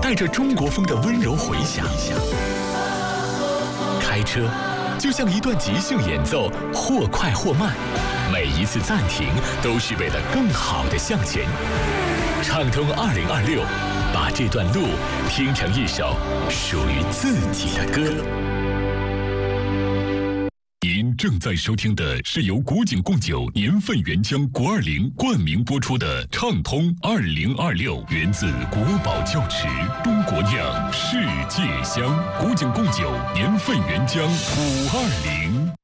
带着中国风的温柔回响。开车就像一段即兴演奏，或快或慢，每一次暂停都是为了更好的向前。畅通2026，把这段路听成一首属于自己的歌。 您正在收听的是由古井贡酒年份原浆国20冠名播出的《畅通2026》，源自国宝窖池，中国酿，世界香。古井贡酒年份原浆520。